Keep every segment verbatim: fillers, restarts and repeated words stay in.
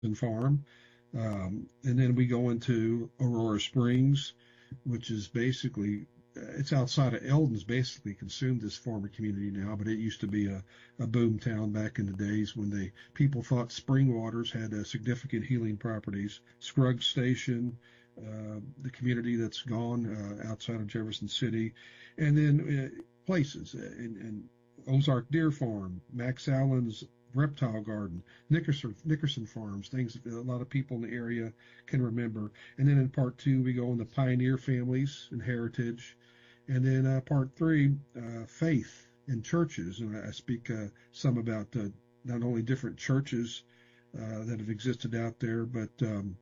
Farm. Um, and then we go into Aurora Springs, which is basically, it's outside of Eldon's, basically consumed this former community now, but it used to be a, a boom town back in the days when they people thought spring waters had uh, significant healing properties. Scruggs Station, uh, the community that's gone uh, outside of Jefferson City, and then uh, places uh, in, in Ozark Deer Farm, Max Allen's Reptile Garden, Nickerson, Nickerson Farms, things that a lot of people in the area can remember. And then in part two, we go into pioneer families and heritage. And then uh, part three, uh, faith in churches. And I speak uh, some about uh, not only different churches uh, that have existed out there, but um,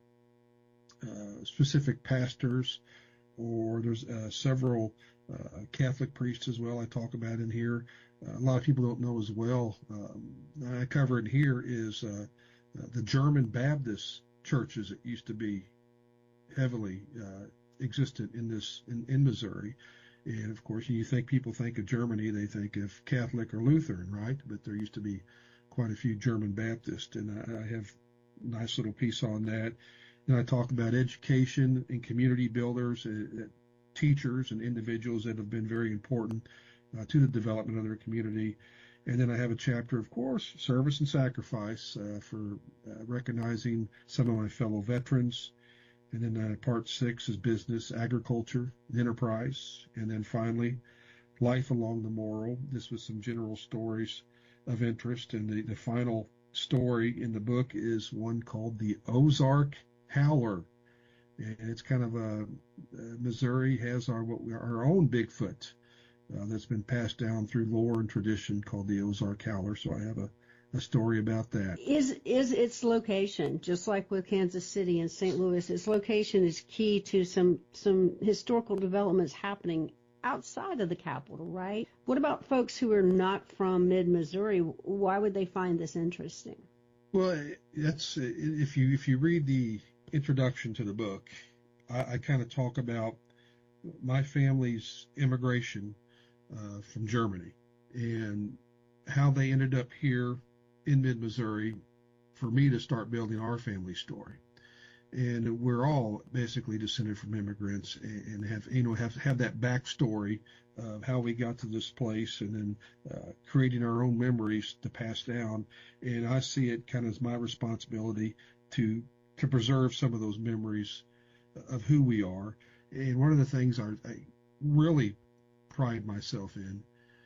uh, specific pastors, or there's uh, several uh, Catholic priests as well I talk about in here. Uh, a lot of people don't know as well. Um, I cover it here is uh, uh, the German Baptist churches that used to be heavily uh, existent in this in, in Missouri. And of course, you think people think of Germany, they think of Catholic or Lutheran, right? But there used to be quite a few German Baptists, and I, I have a nice little piece on that. And I talk about education and community builders, uh, teachers and individuals that have been very important uh, to the development of their community. And then I have a chapter, of course, service and sacrifice uh, for uh, recognizing some of my fellow veterans. And then uh, part six is business, agriculture, enterprise. And then finally, life along the Morrow. This was some general stories of interest. And the, the final story in the book is one called the Ozark Howler. And it's kind of a, uh, Missouri has our what we, our own Bigfoot uh, that's been passed down through lore and tradition called the Ozark Howler. So I have a, a story about that. Is is its location, just like with Kansas City and Saint Louis, its location is key to some some historical developments happening outside of the capital, right? What about folks who are not from mid-Missouri? Why would they find this interesting? Well, that's if you if you read the introduction to the book, I, I kind of talk about my family's immigration uh, from Germany and how they ended up here in mid-Missouri for me to start building our family story. And we're all basically descended from immigrants and have, you know, have, have that backstory of how we got to this place and then uh, creating our own memories to pass down. And I see it kind of as my responsibility to to preserve some of those memories of who we are. And one of the things I, I really pride myself in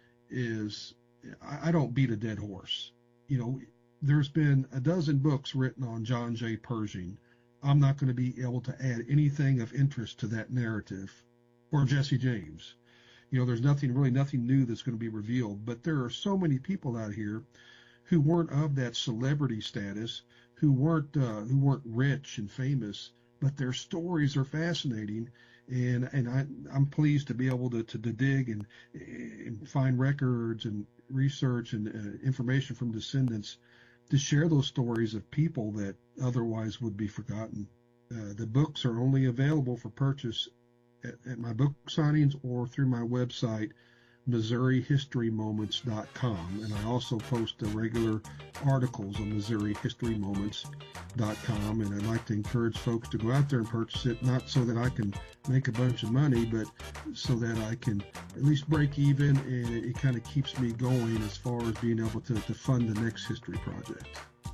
is I, I don't beat a dead horse. You know, there's been a dozen books written on John J. Pershing. I'm not going to be able to add anything of interest to that narrative, or Jesse James. You know, there's nothing, really nothing new that's going to be revealed, but there are so many people out here who weren't of that celebrity status, who weren't uh, who weren't rich and famous, but their stories are fascinating, and and I, I'm pleased to be able to to, to dig and, and find records and research and uh, information from descendants to share those stories of people that otherwise would be forgotten. Uh, the books are only available for purchase at, at my book signings or through my website, Missouri History Moments dot com, and I also post the regular articles on Missouri History Moments dot com, and I'd like to encourage folks to go out there and purchase it, not so that I can make a bunch of money, but so that I can at least break even, and it, it kind of keeps me going as far as being able to, to fund the next history project.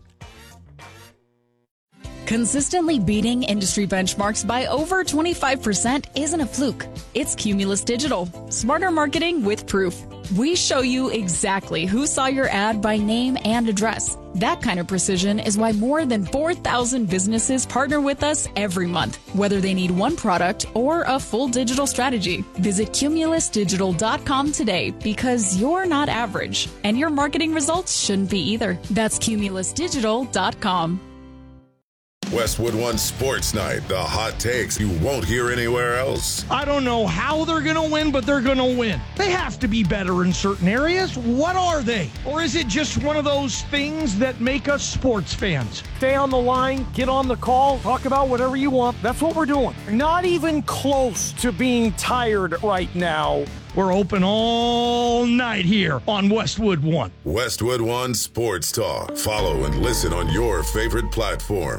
Consistently beating industry benchmarks by over twenty-five percent isn't a fluke. It's Cumulus Digital, smarter marketing with proof. We show you exactly who saw your ad by name and address. That kind of precision is why more than four thousand businesses partner with us every month, whether they need one product or a full digital strategy. Visit Cumulus Digital dot com today, because you're not average, and your marketing results shouldn't be either. That's Cumulus Digital dot com. Westwood One Sports Night, the hot takes you won't hear anywhere else. I don't know how they're going to win, but they're going to win. They have to be better in certain areas. What are they? Or is it just one of those things that make us sports fans? Stay on the line, get on the call, talk about whatever you want. That's what we're doing. Not even close to being tired right now We're open all night here on Westwood One. Westwood One Sports Talk. Follow and listen on your favorite platform.